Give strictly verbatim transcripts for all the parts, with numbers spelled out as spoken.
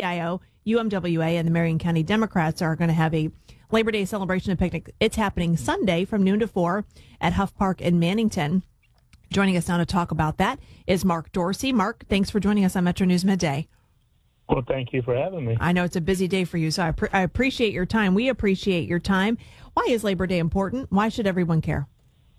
I O, U M W A, and the Marion County Democrats are going to have a Labor Day celebration and picnic. It's happening Sunday from noon to four at Huff Park in Mannington. Joining us now to talk about that is Mark Dorsey. Mark, thanks for joining us on Metro News Midday. Well, thank you for having me. I know it's a busy day for you, so I, pre- I appreciate your time. We appreciate your time. Why is Labor Day important? Why should everyone care?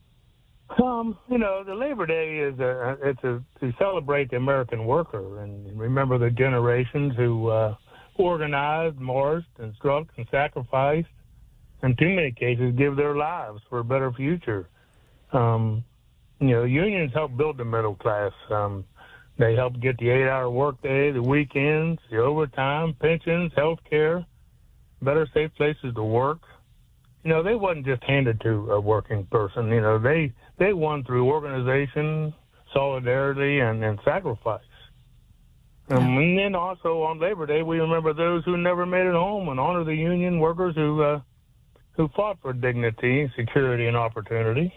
Um, you know, the Labor Day is a, it's a, to celebrate the American worker and remember the generations who uh, organized, marched, and struggled and sacrificed, in too many cases, give their lives for a better future. Um, you know, unions help build the middle class. Um, they help get the eight-hour workday, the weekends, the overtime, pensions, health care, better, safe places to work. You know, they wasn't just handed to a working person. You know, they they won through organization, solidarity, and, and sacrifice. Um, yeah. And then also on Labor Day, we remember those who never made it home and honor the union workers who uh, who fought for dignity, security, and opportunity.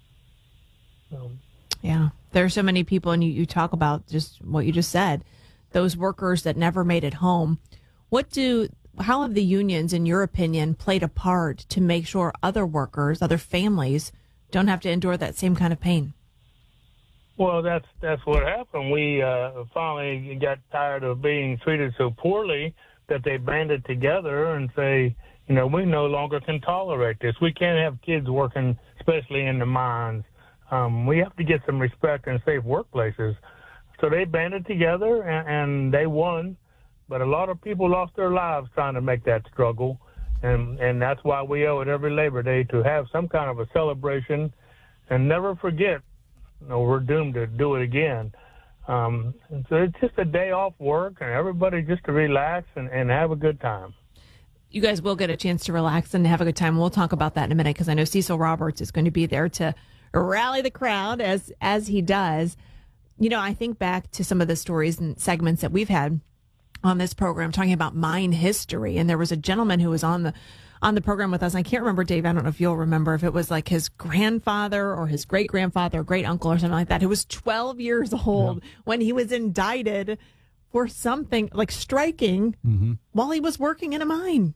Um, yeah, there are so many people, and you, you talk about just what you just said, those workers that never made it home. What do How have the unions, in your opinion, played a part to make sure other workers, other families, don't have to endure that same kind of pain? Well, that's that's what happened. We uh, finally got tired of being treated so poorly that they banded together and say, you know, we no longer can tolerate this. We can't have kids working, especially in the mines. Um, we have to get some respect and safe workplaces. So they banded together, and, and they won. But a lot of people lost their lives trying to make that struggle, and, and that's why we owe it every Labor Day to have some kind of a celebration and never forget, you know, we're doomed to do it again. Um, so it's just a day off work, and everybody just to relax and, and have a good time. You guys will get a chance to relax and have a good time. We'll talk about that in a minute because I know Cecil Roberts is going to be there to rally the crowd as as he does. You know, I think back to some of the stories and segments that we've had on this program talking about mine history, and there was a gentleman who was on the on the program with us. I can't remember, Dave, I don't know if you'll remember, if it was like his grandfather or his great grandfather or great uncle or something like that, who was twelve years old yeah. when he was indicted for something like striking mm-hmm. while he was working in a mine.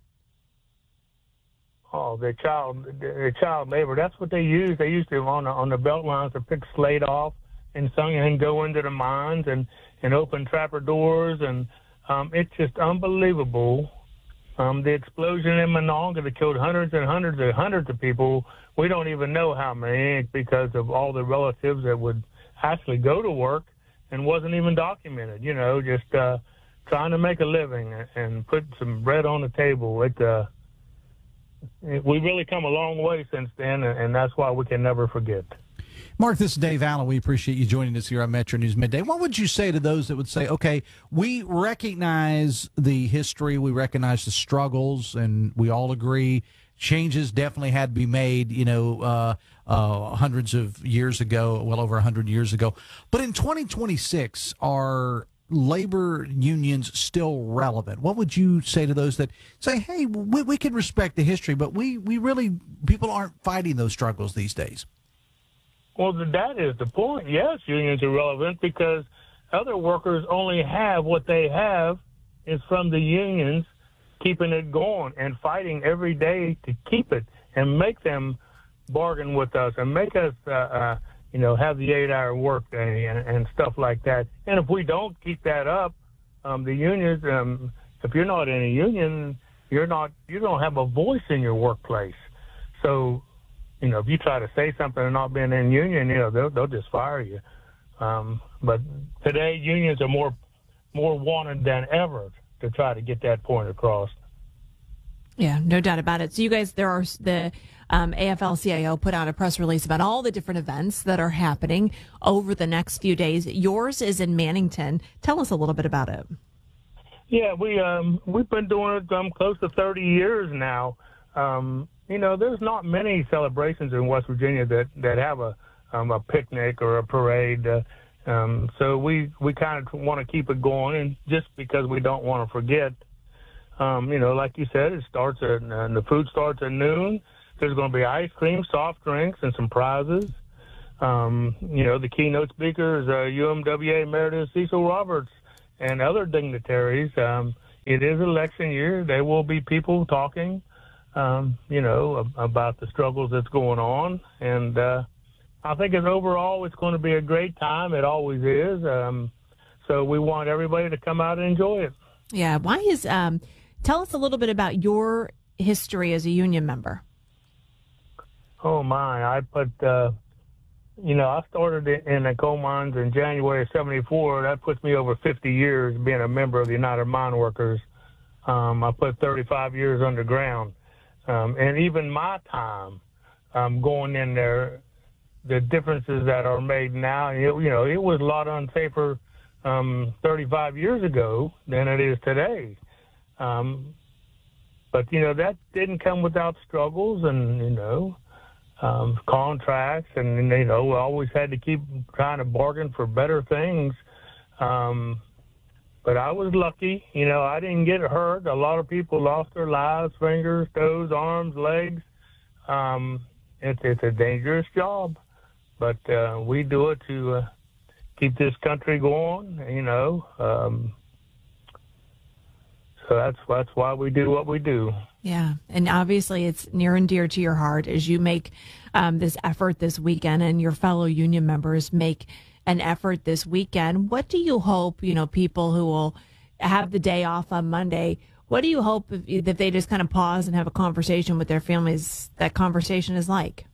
Oh, the child, the child labor. That's what they used. They used to on the, on the belt lines to pick slate off and sung and go into the mines and, and open trapper doors. And um, it's just unbelievable. Um, the explosion in Monongah that killed hundreds and hundreds and hundreds of people. We don't even know how many because of all the relatives that would actually go to work and wasn't even documented, you know, just uh, trying to make a living and put some bread on the table. It, uh, we really come a long way since then, and that's why we can never forget. Mark, this is Dave Allen. We appreciate you joining us here on Metro News Midday. What would you say to those that would say, okay, we recognize the history, we recognize the struggles, and we all agree changes definitely had to be made, you know, uh, uh, hundreds of years ago, well over one hundred years ago. But in twenty twenty-six, are labor unions still relevant? What would you say to those that say, hey, we, we can respect the history, but we, we really, people aren't fighting those struggles these days? Well, that is the point. Yes, unions are relevant because other workers only have what they have is from the unions keeping it going and fighting every day to keep it and make them bargain with us and make us, uh, uh, you know, have the eight-hour workday and, and stuff like that. And if we don't keep that up, um, the unions, um, if you're not in a union, you're not, you don't have a voice in your workplace. So, you know, if you try to say something and not being in union, you know, they'll, they'll just fire you. Um, but today, unions are more more wanted than ever to try to get that point across. Yeah, no doubt about it. So you guys, there are the um, A F L C I O put out a press release about all the different events that are happening over the next few days. Yours is in Mannington. Tell us a little bit about it. Yeah, we um, we've been doing it um, close to thirty years now. Um, you know, there's not many celebrations in West Virginia that, that have a um, a picnic or a parade. Uh, um, so we, we kind of want to keep it going, and just because we don't want to forget. Um, you know, like you said, it starts at, uh, the food starts at noon. There's going to be ice cream, soft drinks, and some prizes. Um, you know, the keynote speakers, uh, U M W A Emeritus Cecil Roberts and other dignitaries. Um, it is election year. There will be people talking, um, you know, about the struggles that's going on. And uh, I think it's overall it's going to be a great time. It always is. Um, so we want everybody to come out and enjoy it. Yeah. Why is, um, tell us a little bit about your history as a union member. Oh, my. I put, uh, you know, I started in the coal mines in January of seventy-four. That puts me over fifty years being a member of the United Mine Workers. Um, I put thirty-five years underground. Um, and even my time um, going in there, the differences that are made now, it, you know, it was a lot unsafer um, thirty-five years ago than it is today. Um, but, you know, that didn't come without struggles and, you know, um, contracts. And, you know, we always had to keep trying to bargain for better things. Um, but I was lucky. You know, I didn't get hurt. A lot of people lost their lives, fingers, toes, arms, legs. Um, it's, it's a dangerous job. But uh, we do it to uh, keep this country going, you know. Um, so that's that's why we do what we do. Yeah, and obviously it's near and dear to your heart as you make um, this effort this weekend, and your fellow union members make an effort this weekend. What do you hope, you know, people who will have the day off on Monday, what do you hope if, if they just kind of pause and have a conversation with their families, that conversation is like?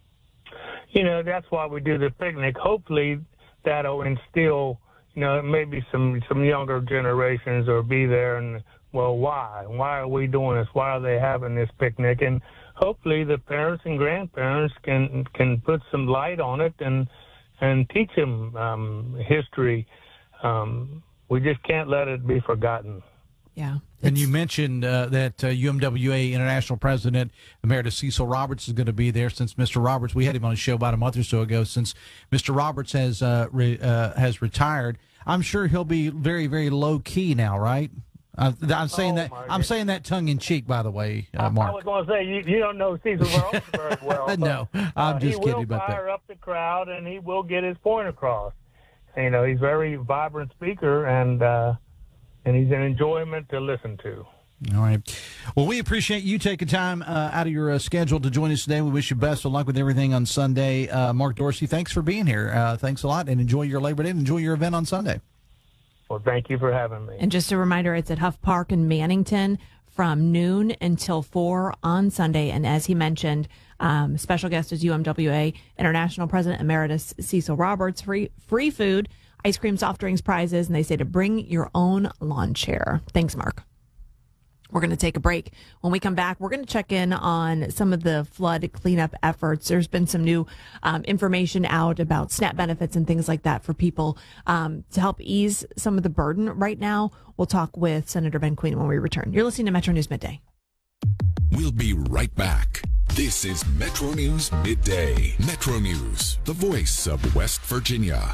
You know, that's why we do the picnic. Hopefully that'll instill, you know, maybe some, some younger generations or be there and, well, why? Why are we doing this? Why are they having this picnic? And hopefully the parents and grandparents can can put some light on it and and teach them um, history. Um, we just can't let it be forgotten. Yeah. And you mentioned uh, that uh, U M W A International President Emeritus Cecil Roberts is going to be there. Since Mister Roberts, we had him on the show about a month or so ago. Since Mister Roberts has uh, re, uh, has retired, I'm sure he'll be very, very low key now, right? Uh, I'm saying oh, that Mark. I'm saying that tongue in cheek, by the way, uh, Mark. I was going to say you, you don't know Cecil Roberts very well. No, I'm uh, just kidding about that. He will fire up the crowd and he will get his point across. You know, he's a very vibrant speaker and uh, and he's an enjoyment to listen to. All right. Well, we appreciate you taking time uh, out of your uh, schedule to join us today. We wish you best of luck with everything on Sunday. Uh, Mark Dorsey, thanks for being here. Uh, thanks a lot, and enjoy your Labor Day and enjoy your event on Sunday. Well, thank you for having me. And just a reminder, it's at Huff Park in Mannington from noon until four on Sunday. And as he mentioned, um, special guest is U M W A International President Emeritus Cecil Roberts. Free free food, ice cream, soft drinks, prizes, and they say to bring your own lawn chair. Thanks, Mark. We're going to take a break. When we come back, we're going to check in on some of the flood cleanup efforts. There's been some new um, information out about SNAP benefits and things like that for people um, to help ease some of the burden right now. We'll talk with Senator Ben Queen when we return. You're listening to Metro News Midday. We'll be right back. This is Metro News Midday. Metro News, the voice of West Virginia.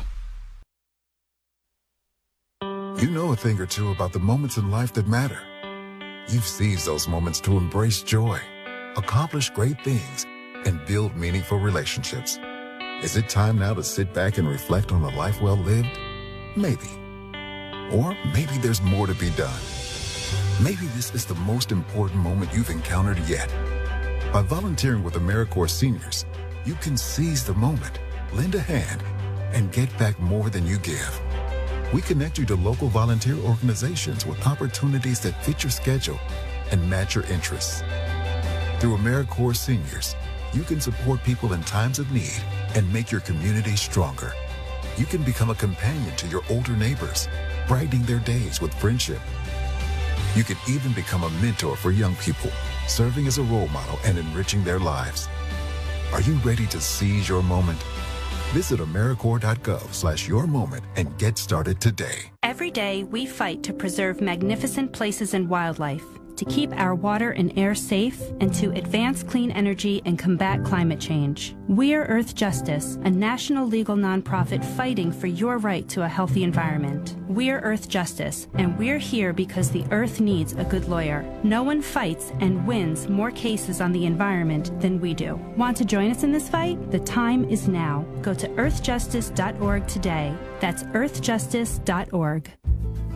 You know a thing or two about the moments in life that matter. You've seized those moments to embrace joy, accomplish great things, and build meaningful relationships. Is it time now to sit back and reflect on a life well lived? Maybe. Or maybe there's more to be done. Maybe this is the most important moment you've encountered yet. By volunteering with AmeriCorps Seniors, you can seize the moment, lend a hand, and get back more than you give. We connect you to local volunteer organizations with opportunities that fit your schedule and match your interests. Through AmeriCorps Seniors, you can support people in times of need and make your community stronger. You can become a companion to your older neighbors, brightening their days with friendship. You can even become a mentor for young people, serving as a role model and enriching their lives. Are you ready to seize your moment? Visit AmeriCorps.gov slash your moment and get started today. Every day, we fight to preserve magnificent places and wildlife, to keep our water and air safe, and to advance clean energy and combat climate change. We're Earth Justice, a national legal nonprofit fighting for your right to a healthy environment. We're Earth Justice, and we're here because the Earth needs a good lawyer. No one fights and wins more cases on the environment than we do. Want to join us in this fight? The time is now. Go to earth justice dot org today. That's earth justice dot org.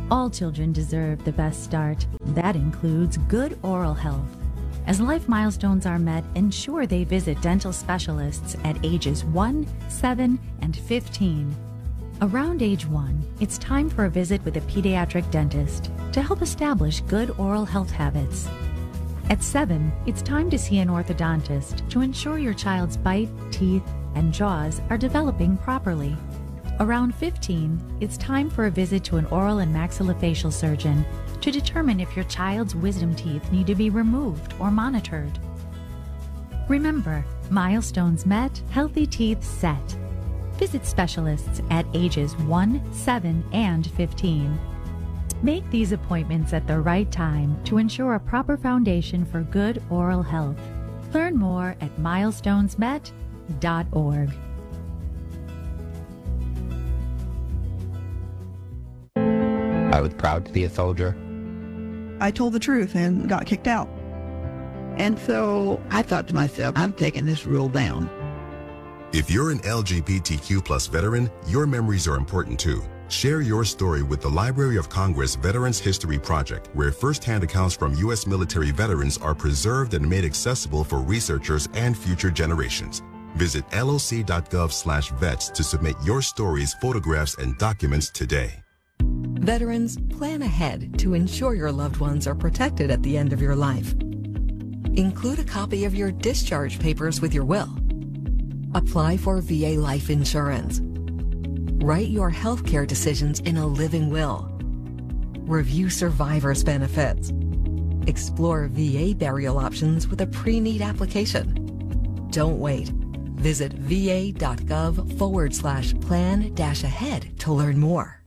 All children deserve the best start. That includes good oral health. As life milestones are met, ensure they visit dental specialists at ages one, seven, and fifteen. Around age one, it's time for a visit with a pediatric dentist to help establish good oral health habits. At seven, it's time to see an orthodontist to ensure your child's bite, teeth, and jaws are developing properly. Around fifteen, it's time for a visit to an oral and maxillofacial surgeon to determine if your child's wisdom teeth need to be removed or monitored. Remember, milestones met, healthy teeth set. Visit specialists at ages one, seven, and fifteen. Make these appointments at the right time to ensure a proper foundation for good oral health. Learn more at milestones met dot org. I was proud to be a soldier. I told the truth and got kicked out. And so I thought to myself, I'm taking this rule down. If you're an L G B T Q plus veteran, your memories are important too. Share your story with the Library of Congress Veterans History Project, where firsthand accounts from U S military veterans are preserved and made accessible for researchers and future generations. Visit L O C dot gov slash vets to submit your stories, photographs, and documents today. Veterans, plan ahead to ensure your loved ones are protected at the end of your life. Include a copy of your discharge papers with your will. Apply for V A life insurance. Write your healthcare decisions in a living will. Review survivor's benefits. Explore V A burial options with a pre-need application. Don't wait. Visit va.gov forward slash plan dash ahead to learn more.